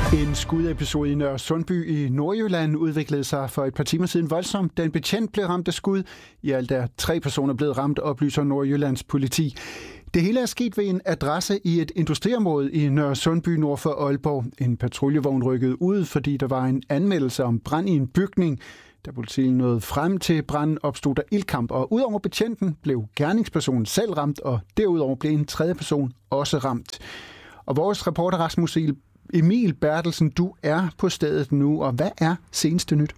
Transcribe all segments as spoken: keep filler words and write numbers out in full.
En skudepisode i Nørre Sundby i Nordjylland udviklede sig for et par timer siden voldsomt. Den betjent blev ramt af skud. I alt er tre personer blevet ramt, oplyser Nordjyllands politi. Det hele er sket ved en adresse i et industriområde i Nørre Sundby nord for Aalborg. En patruljevogn rykkede ud, fordi der var en anmeldelse om brand i en bygning. Da politiet nåede frem til branden, opstod der ildkamp, og udover betjenten blev gerningspersonen selv ramt, og derudover blev en tredje person også ramt. Og vores reporter Rasmus Emil Bertelsen, du er på stedet nu, og hvad er seneste nyt?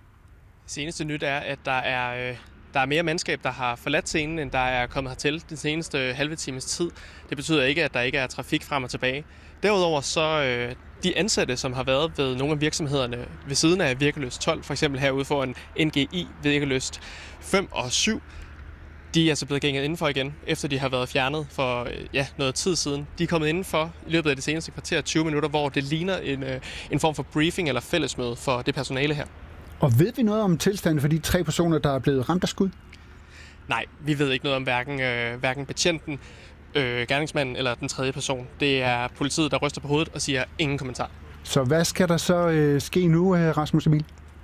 Seneste nyt er, at der er, øh, der er mere mandskab, der har forladt scenen, end der er kommet hertil den seneste halve times tid. Det betyder ikke, at der ikke er trafik frem og tilbage. Derudover så øh, de ansatte, som har været ved nogle af virksomhederne ved siden af Virkeløst tolv, for eksempel herude for en N G I Virkeløst fem og syv, de er altså blevet gænget indenfor igen, efter de har været fjernet for ja, noget tid siden. De er kommet indenfor i løbet af det seneste kvarter tyve minutter, hvor det ligner en, en form for briefing eller fællesmøde for det personale her. Og ved vi noget om tilstanden for de tre personer, der er blevet ramt af skud? Nej, vi ved ikke noget om hverken, øh, hverken betjenten, øh, gerningsmanden eller den tredje person. Det er politiet, der ryster på hovedet og siger ingen kommentar. Så hvad skal der så øh, ske nu, Rasmus Emil?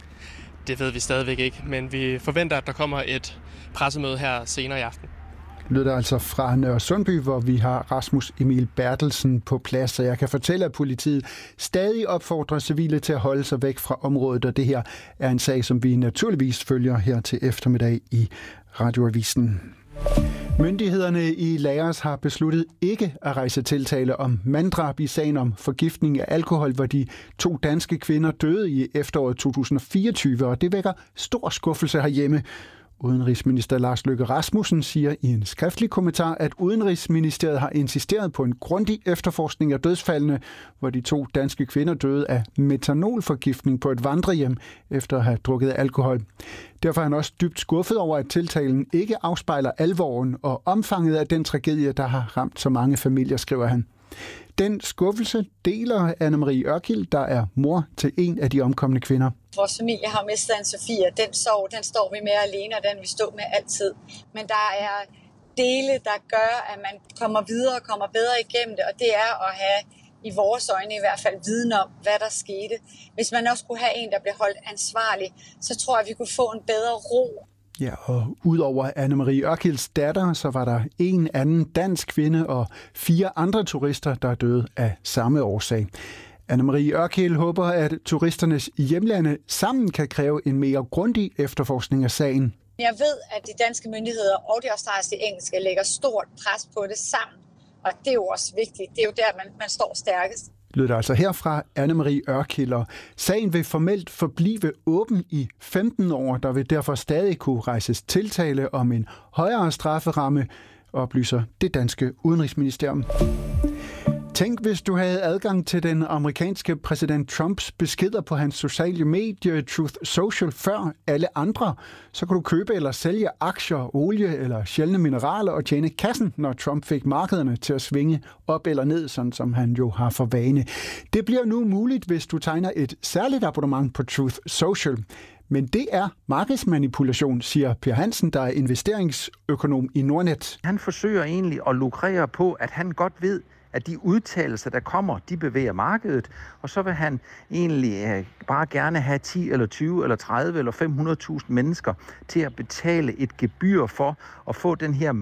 Det ved vi stadigvæk ikke, men vi forventer, at der kommer et pressemøde her senere i aften. Lyder altså fra Nørre Sundby, hvor vi har Rasmus Emil Bertelsen på plads, så jeg kan fortælle, at politiet stadig opfordrer civile til at holde sig væk fra området, og det her er en sag, som vi naturligvis følger her til eftermiddag i Radioavisen. Myndighederne i Laos har besluttet ikke at rejse tiltale om manddrab i sagen om forgiftning af alkohol, hvor de to danske kvinder døde i efteråret to tusind og fireogtyve, og det vækker stor skuffelse herhjemme. Udenrigsminister Lars Løkke Rasmussen siger i en skriftlig kommentar, at Udenrigsministeriet har insisteret på en grundig efterforskning af dødsfaldene, hvor de to danske kvinder døde af metanolforgiftning på et vandrehjem efter at have drukket alkohol. Derfor er han også dybt skuffet over, at tiltalen ikke afspejler alvoren og omfanget af den tragedie, der har ramt så mange familier, skriver han. Den skuffelse deler Anne-Marie Ørkild, der er mor til en af de omkomne kvinder. Vores familie har mistet Anne-Sophie, den sorg, den står vi med alene, og den vi står med altid. Men der er dele, der gør, at man kommer videre og kommer bedre igennem det, og det er at have i vores øjne i hvert fald viden om, hvad der skete. Hvis man også kunne have en, der blev holdt ansvarlig, så tror jeg, at vi kunne få en bedre ro. Ja, og udover Anne-Marie Ørkilds datter, så var der en anden dansk kvinde og fire andre turister, der døde af samme årsag. Anne-Marie Ørkild håber, at turisternes hjemlande sammen kan kræve en mere grundig efterforskning af sagen. Jeg ved, at de danske myndigheder og de australske engelske lægger stort pres på det sammen, og det er jo også vigtigt. Det er jo der, man, man står stærkest. Lyder altså herfra Anne-Marie Ørkild. Sagen vil formelt forblive åben i femten år. Der vil derfor stadig kunne rejses tiltale om en højere strafferamme, oplyser det danske udenrigsministerium. Tænk, hvis du havde adgang til den amerikanske præsident Trumps beskeder på hans sociale medie Truth Social før alle andre. Så kunne du købe eller sælge aktier, olie eller sjældne mineraler og tjene kassen, når Trump fik markederne til at svinge op eller ned, sådan som han jo har for vane. Det bliver nu muligt, hvis du tegner et særligt abonnement på Truth Social. Men det er markedsmanipulation, siger Per Hansen, der er investeringsøkonom i Nordnet. Han forsøger egentlig at lukrere på, at han godt ved, at de udtalelser, der kommer, de bevæger markedet, og så vil han egentlig øh, bare gerne have ti eller tyve eller tredive eller fem hundrede tusind mennesker til at betale et gebyr for at få den her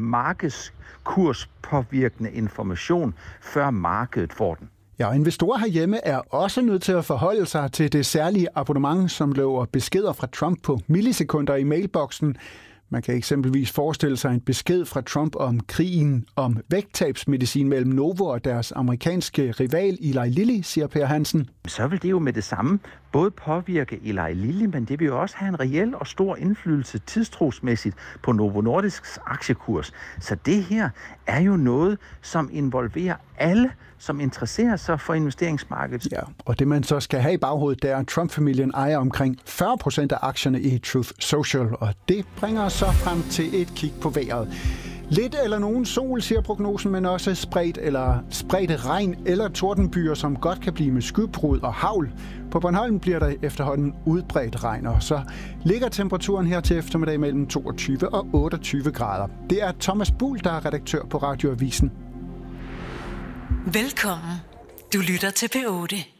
markedskurspåvirkende information, før markedet får den. Ja, investorer herhjemme er også nødt til at forholde sig til det særlige abonnement, som lover beskeder fra Trump på millisekunder i mailboksen. Man kan eksempelvis forestille sig en besked fra Trump om krigen om vægttabsmedicin mellem Novo og deres amerikanske rival Eli Lilly, siger Per Hansen. Så vil det jo med det samme både påvirke Eli Lilly, men det vil jo også have en reel og stor indflydelse tidstrosmæssigt på Novo Nordisks aktiekurs. Så det her er jo noget, som involverer alle, som interesserer sig for investeringsmarkedet. Ja, og det man så skal have i baghovedet, det er, at Trump-familien ejer omkring fyrre procent af aktierne i Truth Social, og det bringer os så frem til et kig på vejret. Lidt eller nogen sol, siger prognosen, men også spredt eller spredte regn eller tordenbyer, som godt kan blive med skybrud og hagl. På Bornholm bliver der efterhånden udbredt regn, og så ligger temperaturen her til eftermiddag mellem toogtyve og otteogtyve grader. Det er Thomas Buhl, der er redaktør på Radioavisen. Velkommen. Du lytter til P otte.